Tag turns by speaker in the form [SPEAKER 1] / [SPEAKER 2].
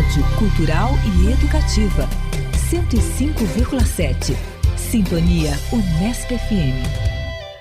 [SPEAKER 1] rádio cultural e educativa. 105,7. Sintonia Unesp FM.